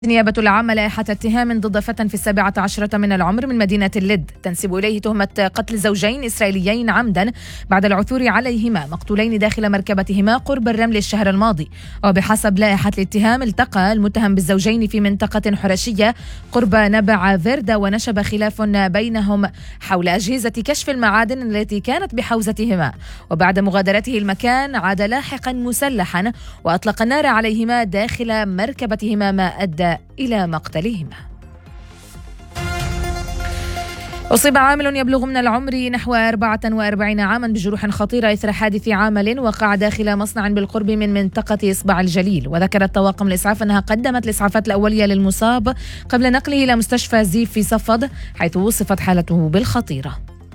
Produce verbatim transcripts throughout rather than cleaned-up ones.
النيابة العامة لائحة اتهام ضد فتى في السابعة عشرة من العمر من مدينة اللد تنسب إليه تهمة قتل زوجين إسرائيليين عمدا بعد العثور عليهما مقتولين داخل مركبتهما قرب الرمل الشهر الماضي. وبحسب لائحة الاتهام التقى المتهم بالزوجين في منطقة حرشية قرب نبع فيردا ونشب خلاف بينهم حول أجهزة كشف المعادن التي كانت بحوزتهما، وبعد مغادرته المكان عاد لاحقا مسلحا وأطلق النار عليهما داخل مركبتهما ما أدى إلى مقتلهما. أصيب عامل يبلغ من العمر نحو أربعة وأربعين عاما بجروح خطيرة إثر حادث عامل وقع داخل مصنع بالقرب من منطقة إصبع الجليل. وذكرت طواقم الإسعاف أنها قدمت الإسعافات الأولية للمصاب قبل نقله إلى مستشفى زيف في صفد حيث وصفت حالته بالخطيرة.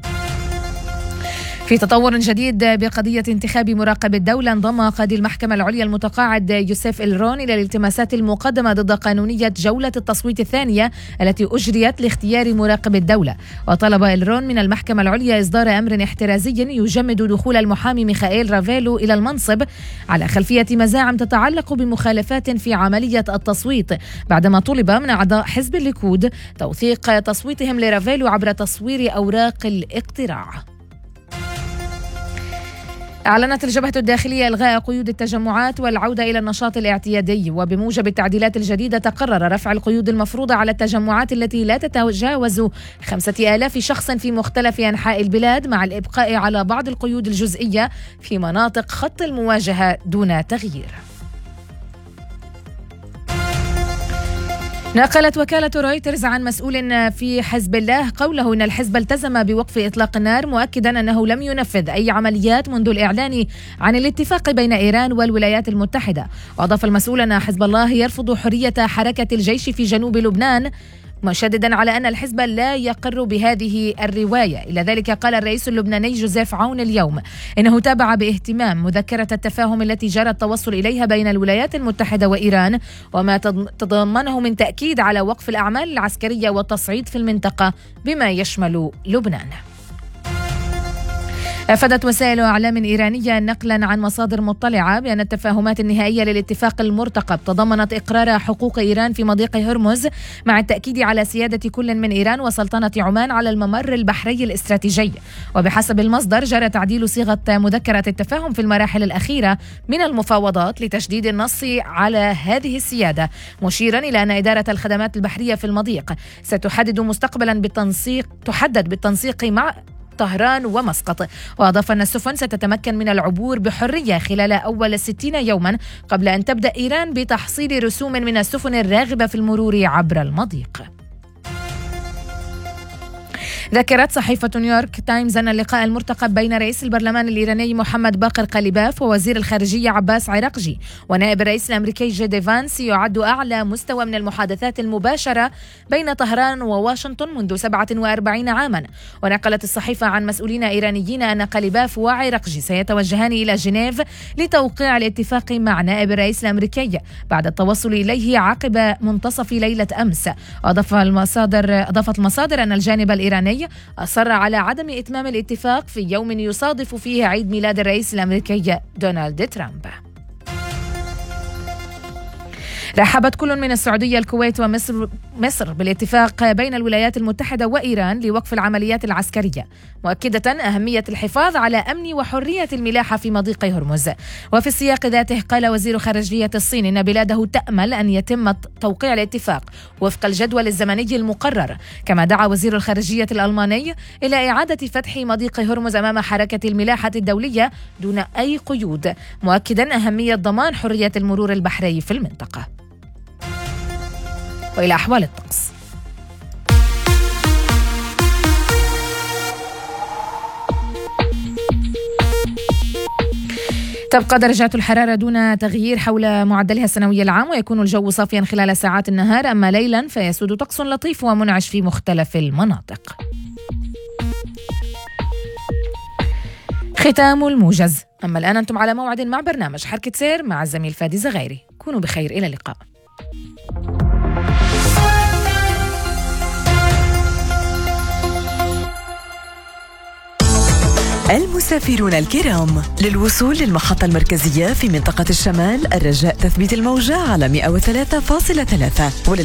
في تطور جديد بقضية انتخاب مراقب الدولة، انضم قاضي المحكمة العليا المتقاعد يوسف إلرون إلى الالتماسات المقدمة ضد قانونية جولة التصويت الثانية التي أجريت لاختيار مراقب الدولة. وطلب إلرون من المحكمة العليا إصدار أمر احترازي يجمد دخول المحامي ميخائيل رافيلو إلى المنصب على خلفية مزاعم تتعلق بمخالفات في عملية التصويت، بعدما طلب من أعضاء حزب الليكود توثيق تصويتهم لرافيلو عبر تصوير أوراق الاقتراع. أعلنت الجبهة الداخلية إلغاء قيود التجمعات والعودة إلى النشاط الاعتيادي، وبموجب التعديلات الجديدة تقرر رفع القيود المفروضة على التجمعات التي لا تتجاوز خمسة آلاف شخص في مختلف أنحاء البلاد، مع الإبقاء على بعض القيود الجزئية في مناطق خط المواجهة دون تغيير. نقلت وكالة رويترز عن مسؤول في حزب الله قوله إن الحزب التزم بوقف إطلاق النار، مؤكدا أنه لم ينفذ أي عمليات منذ الإعلان عن الاتفاق بين إيران والولايات المتحدة. وأضاف المسؤول أن حزب الله يرفض حرية حركة الجيش في جنوب لبنان، مشددا على أن الحزب لا يقر بهذه الرواية. إلى ذلك قال الرئيس اللبناني جوزيف عون اليوم إنه تابع باهتمام مذكرة التفاهم التي جرى التوصل إليها بين الولايات المتحدة وإيران، وما تضمنه من تأكيد على وقف الأعمال العسكرية والتصعيد في المنطقة بما يشمل لبنان. أفادت وسائل إعلام إيرانية نقلا عن مصادر مطلعة بأن التفاهمات النهائية للاتفاق المرتقب تضمنت إقرار حقوق إيران في مضيق هرمز، مع التأكيد على سيادة كل من إيران وسلطنة عمان على الممر البحري الاستراتيجي. وبحسب المصدر جرى تعديل صيغة مذكرة التفاهم في المراحل الأخيرة من المفاوضات لتشديد النص على هذه السيادة، مشيرا إلى أن إدارة الخدمات البحرية في المضيق ستحدد مستقبلا بالتنسيق تحدد بالتنسيق مع طهران ومسقط. وأضاف أن السفن ستتمكن من العبور بحرية خلال أول ستين يوما قبل أن تبدأ إيران بتحصيل رسوم من السفن الراغبة في المرور عبر المضيق. ذكرت صحيفة نيويورك تايمز أن اللقاء المرتقب بين رئيس البرلمان الإيراني محمد باقر قليباف ووزير الخارجية عباس عراقجي ونائب الرئيس الأمريكي جي دي فانس يعد أعلى مستوى من المحادثات المباشرة بين طهران وواشنطن منذ سبعة وأربعين عاما. ونقلت الصحيفة عن مسؤولين إيرانيين أن قليباف وعراقجي سيتوجهان إلى جنيف لتوقيع الاتفاق مع نائب الرئيس الأمريكي بعد التوصل إليه عقب منتصف ليلة أمس. وأضاف المصادر أضافت المصادر أن الجانب الإيراني أصر على عدم إتمام الاتفاق في يوم يصادف فيه عيد ميلاد الرئيس الأمريكي دونالد ترامب. رحبت كل من السعودية الكويت ومصر مصر بالاتفاق بين الولايات المتحدة وإيران لوقف العمليات العسكرية، مؤكدة أهمية الحفاظ على أمن وحرية الملاحة في مضيق هرمز. وفي السياق ذاته قال وزير خارجية الصين إن بلاده تأمل أن يتم توقيع الاتفاق وفق الجدول الزمني المقرر. كما دعا وزير الخارجية الألماني إلى إعادة فتح مضيق هرمز أمام حركة الملاحة الدولية دون أي قيود، مؤكدا أهمية ضمان حرية المرور البحري في المنطقة. وإلى أحوال الطقس. تبقى درجات الحرارة دون تغيير حول معدلها السنوي العام، ويكون الجو صافيا خلال ساعات النهار، أما ليلا فيسود طقس لطيف ومنعش في مختلف المناطق. ختام الموجز. أما الآن أنتم على موعد مع برنامج حركة سير مع الزميل فادي زغيري. كونوا بخير، إلى اللقاء. المسافرون الكرام، للوصول للمحطة المركزية في منطقة الشمال الرجاء تثبيت الموجة على مئة وثلاثة فاصلة ثلاثة.